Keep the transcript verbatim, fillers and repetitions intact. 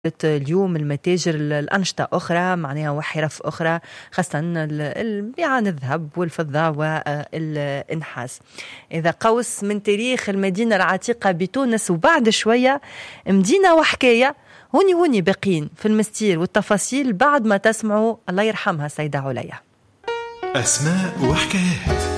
اليوم المتاجر الأنشطة أخرى معناها وحرف أخرى خاصة بيعان الذهب والفضة والنحاس. إذا قوس من تاريخ المدينة العتيقة بتونس وبعد شوية مدينة وحكاية هوني هوني باقين في المستير والتفاصيل بعد ما تسمعوا الله يرحمها سيدة عليا. أسماء وحكايات.